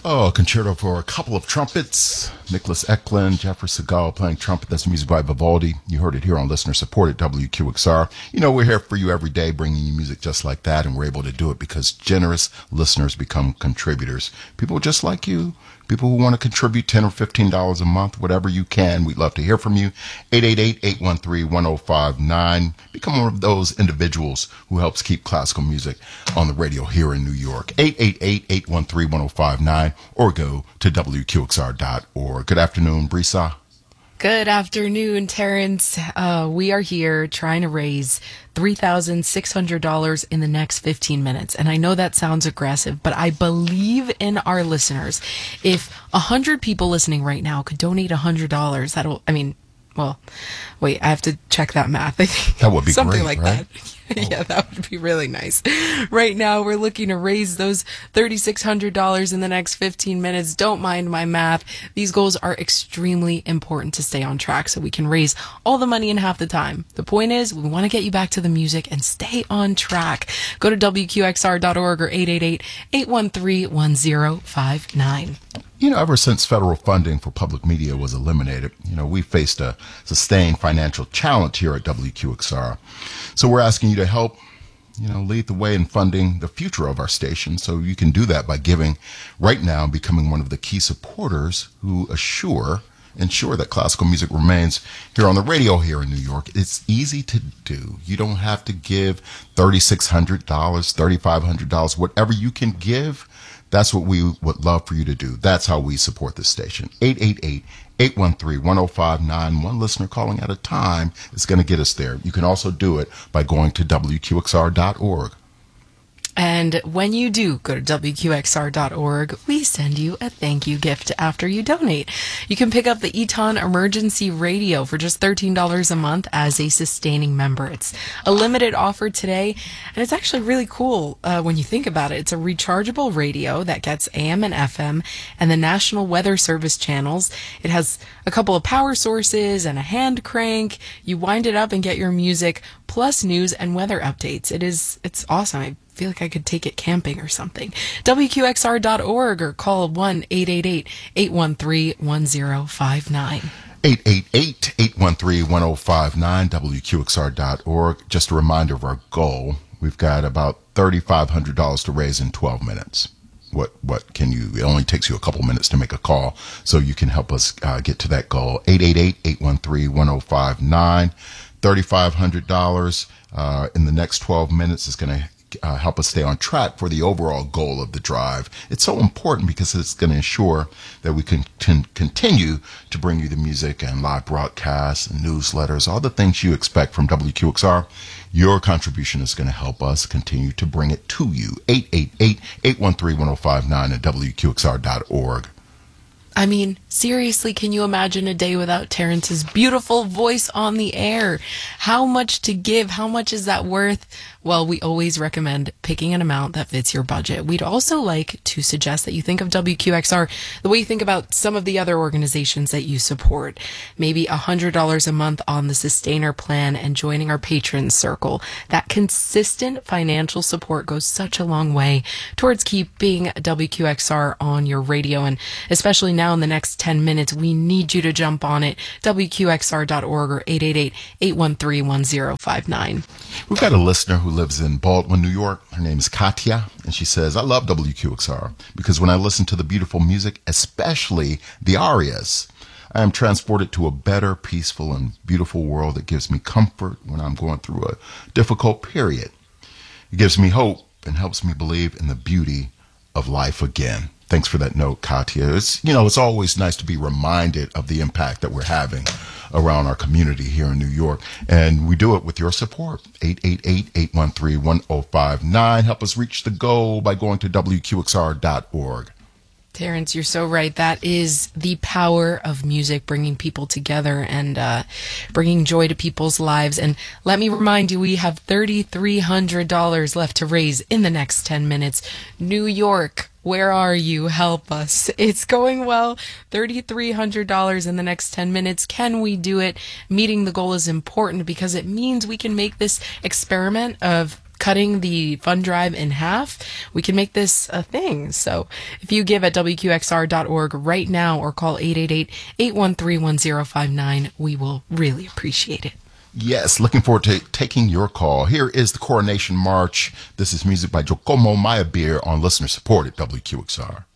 Oh, a concerto for a couple of trumpets. Nicholas Eklund, Jeffrey Segal playing trumpet. That's music by Vivaldi. You heard it here on Listener Support at WQXR. You know, we're here for you every day, bringing you music just like that, and we're able to do it because generous listeners become contributors. People just like you. People who want to contribute $10 or $15 a month, whatever you can. We'd love to hear from you. 888-813-1059. Become one of those individuals who helps keep classical music on the radio here in New York. 888-813-1059 or go to WQXR.org. Good afternoon, Brisa. Good afternoon, Terrence. We are here trying to raise $3,600 in the next 15 minutes. And I know that sounds aggressive, but I believe in our listeners. If 100 people listening right now could donate $100, that'll, well, wait, I have to check that math. That would be something great, like right? that. Yeah, that would be really nice. Right now, we're looking to raise those $3,600 in the next 15 minutes. Don't mind my math. These goals are extremely important to stay on track so we can raise all the money in half the time. The point is, we want to get you back to the music and stay on track. Go to WQXR.org or 888-813-1059. You know, ever since federal funding for public media was eliminated, we faced a sustained financial challenge here at WQXR. So we're asking you to help, lead the way in funding the future of our station. So you can do that by giving right now, becoming one of the key supporters who ensure that classical music remains here on the radio here in New York. It's easy to do. You don't have to give $3,600, $3,500, whatever you can give. That's what we would love for you to do. That's how we support this station. 888-813-1059. One listener calling at a time is going to get us there. You can also do it by going to WQXR.org. And when you do go to WQXR.org, we send you a thank you gift after you donate. You can pick up the Eton Emergency Radio for just $13 a month as a sustaining member. It's a limited offer today, and it's actually really cool when you think about it. It's a rechargeable radio that gets AM and FM and the National Weather Service channels. It has a couple of power sources and a hand crank. You wind it up and get your music, plus news and weather updates. It's awesome. I feel like I could take it camping or something. WQXR.org or call 1-888-813-1059. 888-813-1059, WQXR.org. Just a reminder of our goal. We've got about $3,500 to raise in 12 minutes. What can you, it only takes you a couple minutes to make a call, so you can help us get to that goal. 888-813-1059, $3,500 in the next 12 minutes is going to help us stay on track for the overall goal of the drive. It's so important because it's going to ensure that we can continue to bring you the music and live broadcasts and newsletters, all the things you expect from WQXR. Your contribution is going to help us continue to bring it to you. 888-813-1059 at WQXR.org. Seriously, can you imagine a day without Terrence's beautiful voice on the air? How much to give? How much is that worth? Well, we always recommend picking an amount that fits your budget. We'd also like to suggest that you think of WQXR the way you think about some of the other organizations that you support. Maybe $100 a month on the Sustainer plan and joining our Patrons Circle. That consistent financial support goes such a long way towards keeping WQXR on your radio, and especially now in the next 10 minutes, we need you to jump on it. WQXR.org or 888-813-1059. We've got a listener who lives in Baldwin, New York. Her name is Katya, and she says, I love WQXR because when I listen to the beautiful music, especially the arias, I am transported to a better, peaceful, and beautiful world that gives me comfort when I'm going through a difficult period. It gives me hope and helps me believe in the beauty of life again. Thanks for that note, Katya. It's always nice to be reminded of the impact that we're having around our community here in New York. And we do it with your support. 888-813-1059. Help us reach the goal by going to WQXR.org. Terrence, you're so right. That is the power of music, bringing people together and bringing joy to people's lives. And let me remind you, we have $3,300 left to raise in the next 10 minutes. New York, where are you? Help us. It's going well. $3,300 in the next 10 minutes. Can we do it? Meeting the goal is important because it means we can make this experiment of cutting the fund drive in half, we can make this a thing. So if you give at WQXR.org right now or call 888-813-1059, we will really appreciate it. Yes, looking forward to taking your call. Here is the Coronation March. This is music by Giacomo Meyerbeer on listener support at WQXR.